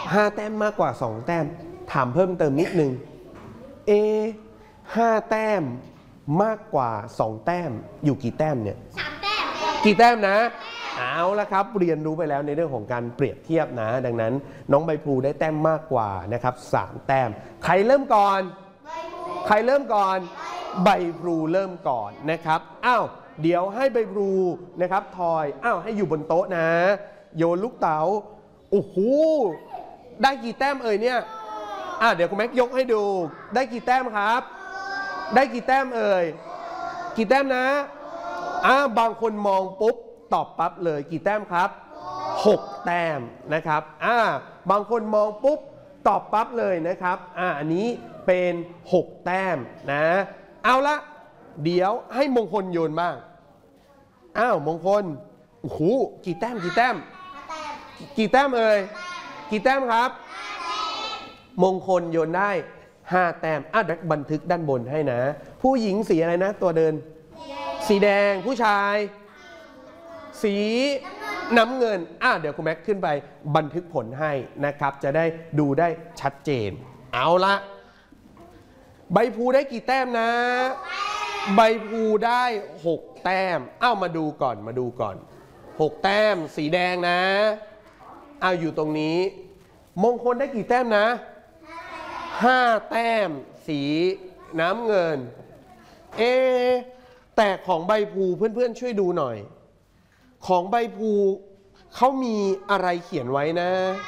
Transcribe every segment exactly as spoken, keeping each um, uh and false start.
ห้าแต้มมากกว่าสองแต้มถามเพิ่มเติมนิดนึงเอห้าแต้มมากกว่าสองแต้มอยู่กี่แต้มเนี่ยสามแต้มกี่แต้มนะเอาละครับเรียนรู้ไปแล้วในเรื่องของการเปรียบเทียบนะดังนั้นน้องใบพลูได้แต้มมากกว่านะครับสามแต้มใครเริ่มก่อนใครเริ่มก่อนใบพลูเริ่มก่อนนะครับอ้าวเดี๋ยวให้ใบพลูนะครับทอยอ้าวให้อยู่บนโต๊ะนะโยนลูกเต๋าโอ้โหได้กี่แต้มเอ่ยเนี่ยอ่ะเดี๋ยวคุณแม็กยกให้ดูได้กี่แต้มครับได้กี่แต้มเอ่ยกี่แต้มนะอ่ะบางคนมองปุ๊บตอบปั๊บเลยกี่แต้มครับหกแต้มนะครับอ่าบางคนมองปุ๊บตอบปั๊บเลยนะครับอ่าอันนี้เป็นหกแต้มนะเอาละเดี๋ยวให้มงคลโยนบ้างอ้าวมงคลโอ้โหกี่แต้มกี่แต้มกี่แต้มเอ่ยกี่แต้มครับมงคลโยนได้ห้าแต้มอ่ะบันทึกด้านบนให้นะผู้หญิงสีอะไรนะตัวเดินสีแดงผู้ชายสีน้ำเงินอ่ะเดี๋ยวคุณแม็กขึ้นไปบันทึกผลให้นะครับจะได้ดูได้ชัดเจนเอาละใบพลูได้กี่แต้มนะใบพลูได้หกแต้มเอ้ามาดูก่อนมาดูก่อนหกแต้มสีแดงนะเอาอยู่ตรงนี้มงคลได้กี่แต้มนะห้าแต้มสีน้ำเงินเอแต่ของใบพลูเพื่อนๆช่วยดูหน่อยของใบพลูเขามีอะไรเขียนไว้นะ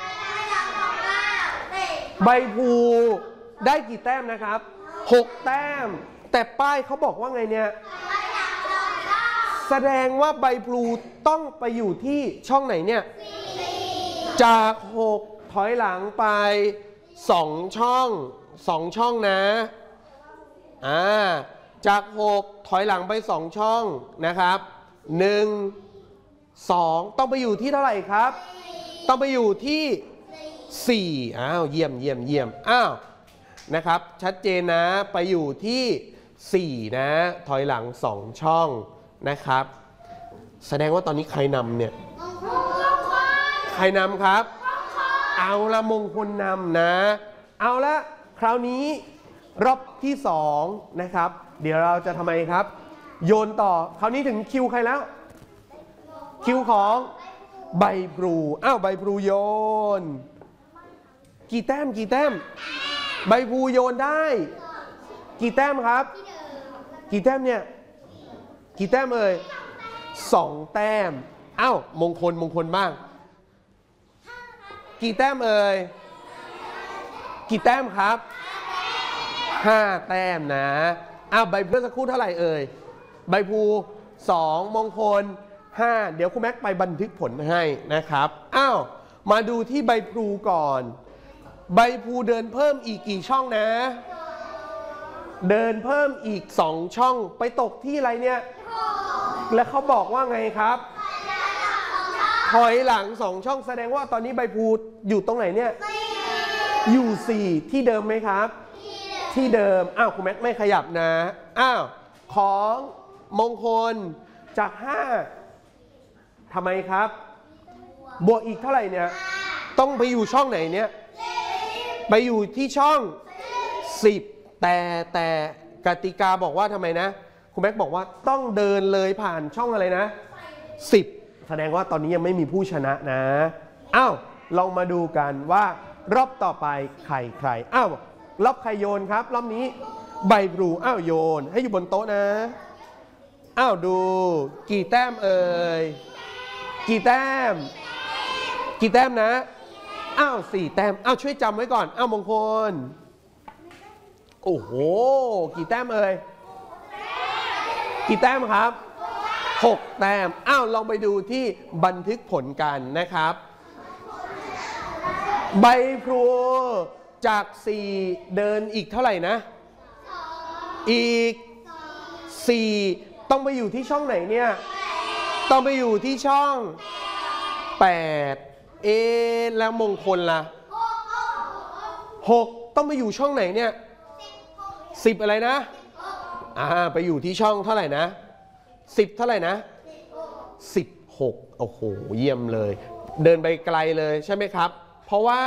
ใบพลูได้กี่แต้มนะครับหกแต้มแต่ป้ายเขาบอกว่าไงเนี่ยแสดงว่าใบพลูต้องไปอยู่ที่ช่องไหนเนี่ยจากหกถอยหลังไปสองช่องสองช่องนะอ่าจากหกถอยหลังไปสองช่องนะครับหนึ่งสองต้องไปอยู่ที่เท่าไหร่ครับต้องไปอยู่ที่สี่อ้าวเยี่ยมเยี่ยมเยี่ยมอ้าวนะครับชัดเจนนะไปอยู่ที่สี่นะถอยหลังสองช่องนะครับแสดงว่าตอนนี้ใครนำเนี่ยใครนำครับเอาละมงคลนำนะเอาละคราวนี้รอบที่สองนะครับเดี๋ยวเราจะทำไมครับโยนต่อคราวนี้ถึงคิวใครแล้วคิวของใบพลูอ้าวใบพลูโยนกี่แต้มกี่แต้มใบพลูโยนได้กี่แต้มครับกี่แต้มเนี่ยกี่แต้มเอ่ยสองแต้มอ้าวมงคลมงคลบ้างกี่แต้มเอ่ยกี่แต้มครับห้าแต้มนะอ้าวใบพลูสักครู่เท่าไหร่เอ่ยใบพลูสองมงคลห้าเดี๋ยวคุณแม็กไปบันทึกผลให้นะครับอ้าวมาดูที่ใบพลูก่อนใบพลูเดินเพิ่มอีกกี่ช่องนะเดินเพิ่มอีกสองช่องไปตกที่อะไรเนี่ยแล้วเขาบอกว่าไงครับถอยหลังสองช่องแสดงว่าตอนนี้ใบพลูอยู่ตรงไหนเนี่ยอยู่สี่ที่เดิมไหมครับที่เดิมอ้าวคุณแม็กไม่ขยับนะอ้าวของมงคลจากห้าทำไมครับบวกอีกเท่าไหร่เนี่ยต้องไปอยู่ช่องไหนเนี่ยไปอยู่ที่ช่องสิบแต่แต่กติกาบอกว่าทำไมนะคุณแม็กบอกว่าต้องเดินเลยผ่านช่องอะไรนะสิบแสดงว่าตอนนี้ยังไม่มีผู้ชนะนะอ้าวลองมาดูกันว่ารอบต่อไปใครใครอ้าวรอบใครโยนครับรอบนี้ใบพลูอ้าวโยนให้อยู่บนโต๊ะนะอ้าวดูกี่แต้มเอ่ยกี่แต้มกี่แต้มนะอ้าวสี่แต้มอ้าวช่วยจำไว้ก่อนอ้าวมงคลโอ้โหกี่แต้มเอ่ยกี่แต้มครับหกแต้มอ้าวลองไปดูที่บันทึกผลกันนะครับใบพลูจากสี่เดินอีกเท่าไหร่นะอีกสี่ต้องไปอยู่ที่ช่องไหนเนี่ยต้องไปอยู่ที่ช่องแปดเอแล้วมงคลล่ะหกต้องไปอยู่ช่องไหนเนี่ยสิบอะไรนะอ่าไปอยู่ที่ช่องเท่าไหร่นะสิบเท่าไหร่นะสิบหกโอ้โหเยี่ยมเลยเดินไปไกลเลยใช่ไหมครับเพราะว่า